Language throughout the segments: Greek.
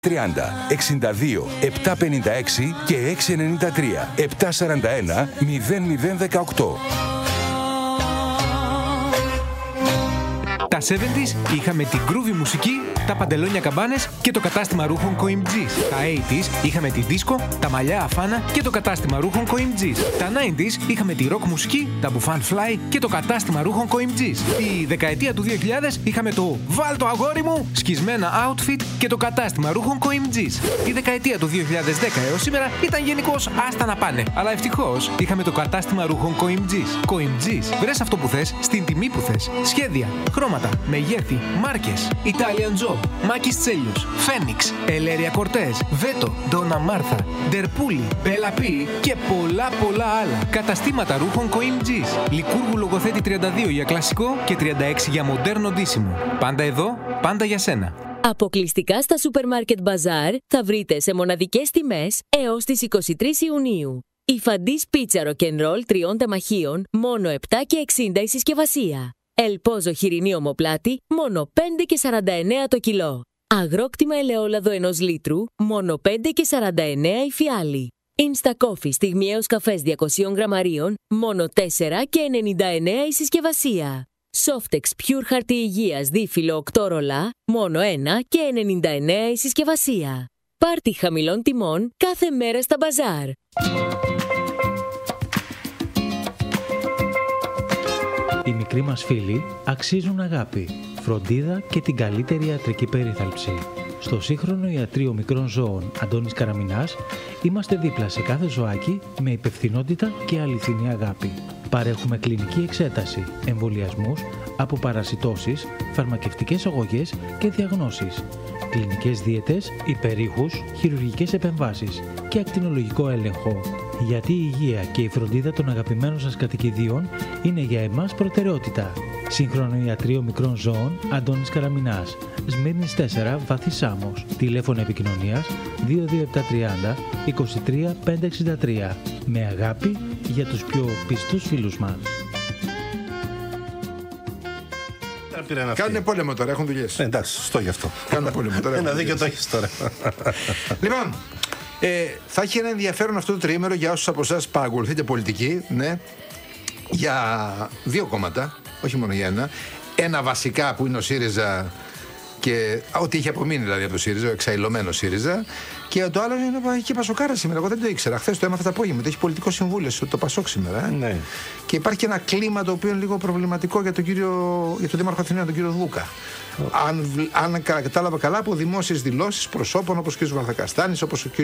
30, 62, 756 και 693, 741, 0018. Τα 70's είχαμε την groovy μουσική, τα παντελόνια καμπάνες και το κατάστημα ρούχων Coimg's. Τα 80's είχαμε τη δίσκο, τα μαλλιά αφάνα και το κατάστημα ρούχων Coimg's. Τα 90's είχαμε τη rock μουσική, τα μπουφάν fly και το κατάστημα ρούχων Coimg's. Τη δεκαετία του 2000 είχαμε το «Βάλ το αγόρι μου» σκισμένα outfit και το κατάστημα ρούχων Coimg's. Η δεκαετία του 2010 έως σήμερα ήταν γενικώς άστα να πάνε. Αλλά ευτυχώς είχαμε το κατάστημα ρούχων Coimg's. Coimg's, βρες αυτό που θες, στην τιμή που θες. Σχέδια, χρώματα, μεγέθη, μάρκες, Italian Job, Μάκης Τσέλιος, Φένιξ, Ελέρια Κορτές, Βέτο, Ντόνα Μάρθα, Ντερπούλη, Μπέλα Πι και πολλά άλλα. Καταστήματα ρούχων Coimg's. Λικούργου Λογοθέτη 32 για κλασικό και 36 για μοντέρνο ντύσιμο. Πάντα εδώ, πάντα για σένα. Αποκλειστικά στα Supermarket Bazaar θα βρείτε σε μοναδικές τιμές έως τις 23 Ιουνίου. Η Φαντής πίτσα ροκενρόλ 3 τεμαχίων, μόνο 7 και 60 η συσκευασία. Ελπόζο χοιρινή ομοπλάτη, μόνο 5 και 49 το κιλό. Αγρόκτημα ελαιόλαδο 1 λίτρου, μόνο 5 και 49 η φιάλη. Insta Coffee στιγμιαίος καφές 200 γραμμαρίων, μόνο 4 και 99 η συσκευασία. Softex Pure χαρτί υγείας δίφυλλο 8 ρολά, μόνο 1 και 99 η συσκευασία. Πάρτι χαμηλών τιμών κάθε μέρα στα μπαζάρ. Οι μικροί μας φίλοι αξίζουν αγάπη, φροντίδα και την καλύτερη ιατρική περίθαλψη. Στο σύγχρονο ιατρείο μικρών ζώων Αντώνης Καραμινάς είμαστε δίπλα σε κάθε ζωάκι με υπευθυνότητα και αληθινή αγάπη. Παρέχουμε κλινική εξέταση, εμβολιασμούς, αποπαρασιτώσεις, φαρμακευτικές αγωγές και διαγνώσεις, κλινικές δίαιτες, υπερήχους, χειρουργικές επεμβάσεις και ακτινολογικό έλεγχο. Γιατί η υγεία και η φροντίδα των αγαπημένων σας κατοικιδίων είναι για εμάς προτεραιότητα. Σύγχρονο ιατρείο μικρών ζώων Αντώνης Καραμινάς, Σμύρνης 4, Βάθη Σάμος. Τηλέφωνο επικοινωνίας 22730 23 563. Με αγάπη για τους πιο πιστούς φίλους μας. Κάνουνε πόλεμο τώρα, έχουν δουλειές. Εντάξει, σωστό γι' αυτό. Κάνουνε πόλεμο τώρα. Ένα δίκιο το έχεις τώρα. Λοιπόν, θα έχει ένα ενδιαφέρον αυτό το τριήμερο για όσους από εσάς παρακολουθείτε πολιτική, ναι, για δύο κόμματα, όχι μόνο για ένα. Ένα βασικά που είναι ο ΣΥΡΙΖΑ και ό,τι είχε απομείνει δηλαδή από το ΣΥΡΙΖΑ, ο εξαϊλωμένος ΣΥΡΙΖΑ. Και το άλλο είναι και Πασοκάρα σήμερα. Εγώ δεν το ήξερα. Χθες το έμαθα το απόγευμα. Έχει πολιτικό συμβούλιο το Πασόκ σήμερα. Ναι. Και υπάρχει και ένα κλίμα το οποίο είναι λίγο προβληματικό για τον Δήμαρχο Αθηναίων, τον κύριο Δούκα. Αν κατάλαβα καλά, από δημόσιες δηλώσεις προσώπων όπως ο κ. Βαρδακαστάνης, όπως ο κ.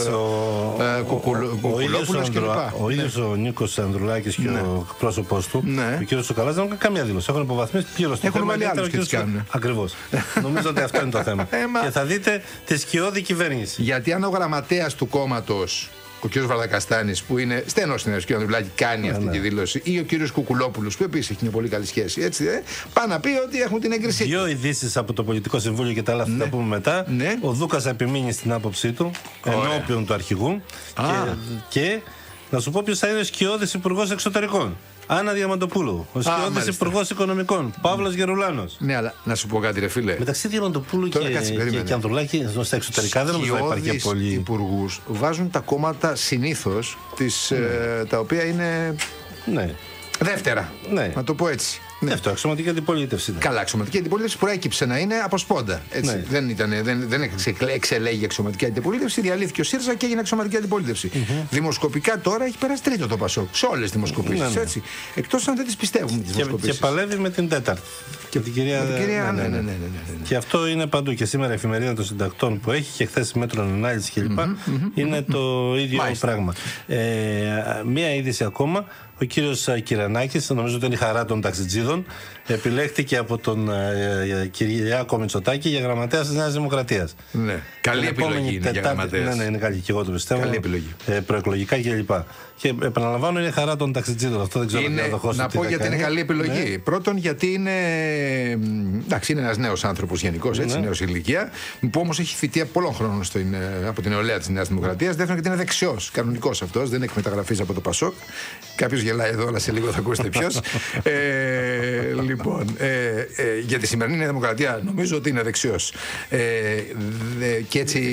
Κουκουλόπουλος κλπ. Ο ίδιος ο Νίκος Ανδρουλάκης και ο πρόσωπός του, ο κ. Σοκαλάς, δεν έχουν καμία δήλωση. Έχουν υποβαθμίσει πλήρως το θέμα. Έχουν βάλει άλλους και τις κάνουν. Ακριβώς. Νομίζω ότι αυτό είναι το θέμα. Και θα δείτε τη σκιώδη κυβέρνηση. Γιατί αν ο γραμματέας του κόμματος, ο κ. Βαρδακαστάνης, που είναι στενός στην ο κ. Ανδρουλάκη, κάνει αυτή τη δήλωση, ή ο κ. Κουκουλόπουλος, που επίσης έχει μια πολύ καλή σχέση, έτσι, πάει να πει ότι έχουν την έγκρισή. Δύο ειδήσεις από το Πολιτικό Συμβούλιο και τα άλλα θα τα πούμε μετά. Ναι. Ο Δούκας επιμείνει στην άποψή του ενώπιον του αρχηγού. Και να σου πω ποιος θα είναι ο σκιώδης υπουργός εξωτερικών. Άννα Διαμαντοπούλου, ο σκιώδης υπουργός οικονομικών, Παύλος Γερουλάνος. Ναι, αλλά να σου πω κάτι, ρε φίλε. Μεταξύ Διαμαντοπούλου και Ανδρουλάκη, στα εξωτερικά δεν νομίζω να υπάρχει πολύ. Οι υπουργούς βάζουν τα κόμματα συνήθως τα οποία είναι. Ναι. Δεύτερα. Ναι. Να το πω έτσι. Ναι. Αυτό, αξιωματική αντιπολίτευση. Ναι. Καλά, αξιωματική αντιπολίτευση προέκυψε να είναι από σπόντα. Έτσι. Ναι. Δεν εξελέγει αξιωματική αντιπολίτευση, διαλύθηκε ο ΣΥΡΙΖΑ και έγινε αξιωματική αντιπολίτευση. Δημοσκοπικά τώρα έχει περάσει τρίτο το ΠΑΣΟΚ. Σε όλες τις δημοσκοπήσεις. Ναι. Εκτός αν δεν τις πιστεύουμε τις δημοσκοπήσεις. Και παλεύει με την τέταρτη. Και την κυρία. Ναι. Και αυτό είναι παντού. Και σήμερα η εφημερίδα των συντακτών που έχει και χθες μέτρων ανάλυση κλπ. Είναι το ίδιο πράγμα. Μία είδηση ακόμα. Ο κύριος Κυρανάκης, νομίζω ότι είναι η χαρά των ταξιτζίδων, επιλέχθηκε από τον Κυριάκο Μητσοτάκη για γραμματέα της Νέας Δημοκρατίας. Ναι. Καλή επιλογή είναι για γραμματέας. Ναι, είναι καλή και εγώ το πιστεύω. Καλή επιλογή. Προεκλογικά κλπ. Και επαναλαμβάνω, είναι η χαρά των ταξιτζίδων. Αυτό δεν ξέρω αν θα δοχώσω. Να πω γιατί είναι καλή επιλογή. Ναι. Πρώτον, γιατί είναι ένας νέος άνθρωπος γενικώς, έτσι, νέος ηλικία, που όμως έχει θητεία πολλών χρόνων από την νεολαία της Νέας Δημοκρατίας. Δεύτερον, γιατί είναι δεξιός, κανονικός αυτός, δεν έχει μεταγραφείς από το ΠΑΣΟΚ. Κάποιος γελάει εδώ, αλλά σε λίγο θα ακούσετε ποιος. Λοιπόν, για τη σημερινή Νέα Δημοκρατία νομίζω ότι είναι δεξιός. Και έτσι